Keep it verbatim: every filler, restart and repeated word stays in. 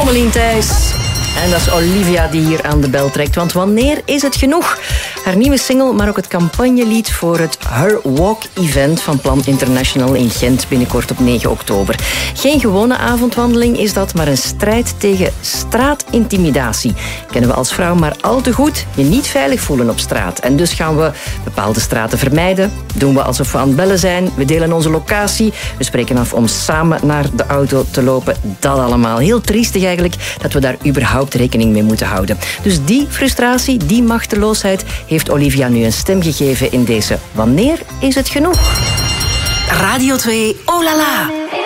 Rommelien Thijs. En dat is Olivia die hier aan de bel trekt. Want wanneer is het genoeg? Haar nieuwe single, maar ook het campagnelied voor het Her Walk-event van Plan International in Gent binnenkort op negen oktober. Geen gewone avondwandeling is dat, maar een strijd tegen straatintimidatie. Kennen we als vrouw maar al te goed. Je niet veilig voelen op straat. En dus gaan we bepaalde straten vermijden. Doen we alsof we aan het bellen zijn. We delen onze locatie. We spreken af om samen naar de auto te lopen. Dat allemaal. Heel triestig eigenlijk dat we daar überhaupt rekening mee moeten houden. Dus die frustratie, die machteloosheid heeft Olivia nu een stem gegeven in deze Wanneer is het genoeg? Radio twee, oh la la.